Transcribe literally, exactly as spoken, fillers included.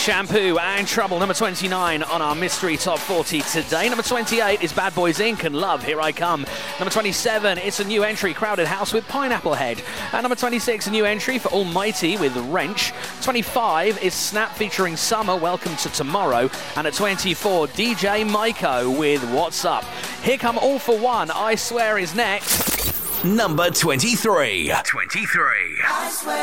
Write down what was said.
Shampoo and Trouble, number twenty-nine on our Mystery Top forty today. Number twenty-eight is Bad Boys Incorporated and Love, Here I Come. Number twenty-seven, it's a new entry, Crowded House with Pineapple Head. And number twenty-six, a new entry for Almighty with Wrench. twenty-five is Snap featuring Summer, Welcome to Tomorrow. And at twenty-four, D J Maiko with What's Up. Here come All for One, I Swear is next. Number twenty-three. twenty-three. I swear.